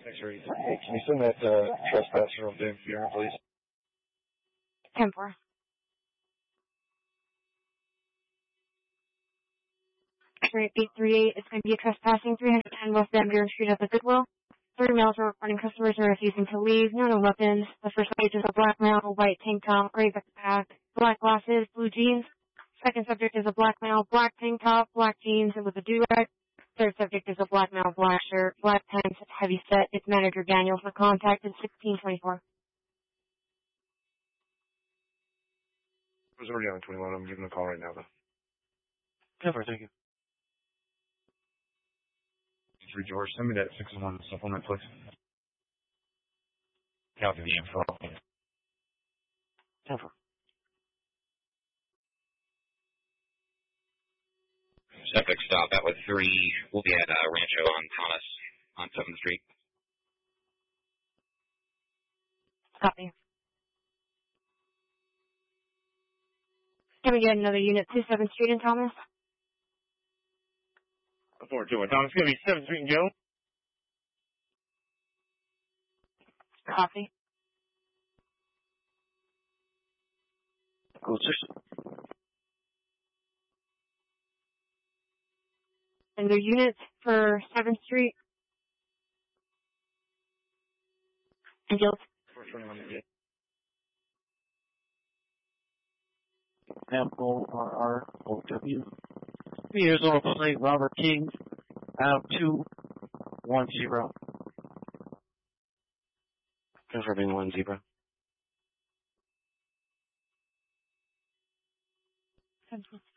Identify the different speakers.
Speaker 1: X-ray. Hey, can you send that trespasser on Dave Buren, please?
Speaker 2: 10-4. X-ray 838, it's going to be a trespassing 310 West Van Buren Street at the Goodwill. 30 males are reporting customers are refusing to leave. No weapons. The first subject is a black male, white tank top, gray backpack, black glasses, blue jeans. Second subject is a black male, black tank top, black jeans, and with a do-rag. Third subject is a black male, black shirt, black pants, heavy set. It's manager Daniel. For contact is 1624.
Speaker 1: I was already on 21. I'm giving a call right now, though.
Speaker 3: Never, thank you.
Speaker 1: George, send me that 601 supplement, please.
Speaker 3: Copy the info. Never.
Speaker 4: Septic stop out with 3. We'll be at Rancho on Thomas on 7th Street.
Speaker 2: Copy. Can we get another unit to 7th Street in Thomas?
Speaker 3: 421 Thomas, it's going to be 7th Street and Joe.
Speaker 2: Copy.
Speaker 3: Cool, 6.
Speaker 2: And the units for 7th Street. And Guild.
Speaker 1: 421.
Speaker 3: Apple RROW. 3 years old, plate Robert King, out 210. Confirming 10.